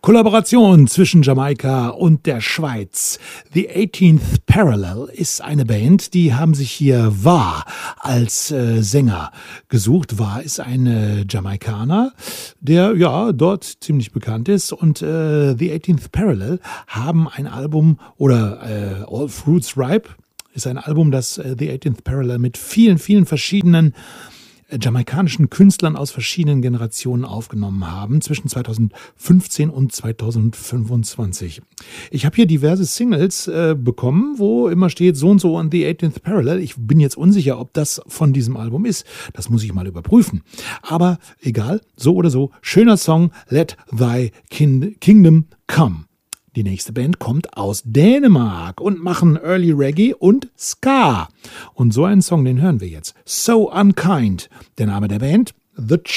Kollaboration zwischen Jamaika und der Schweiz. The 18th Parallel ist eine Band, die haben sich hier War als Sänger gesucht. War ist ein Jamaikaner, der ja dort ziemlich bekannt ist. Und The 18th Parallel haben ein Album, oder All Fruits Ripe ist ein Album, das The 18th Parallel mit vielen, vielen verschiedenen jamaikanischen Künstlern aus verschiedenen Generationen aufgenommen haben, zwischen 2015 und 2025. Ich habe hier diverse Singles bekommen, wo immer steht so und so an The 18th Parallel. Ich bin jetzt unsicher, ob das von diesem Album ist. Das muss ich mal überprüfen. Aber egal, so oder so, schöner Song, Let Thy Kingdom Come. Die nächste Band kommt aus Dänemark und machen Early Reggae und Ska. Und so einen Song, den hören wir jetzt. So Unkind. Der Name der Band, The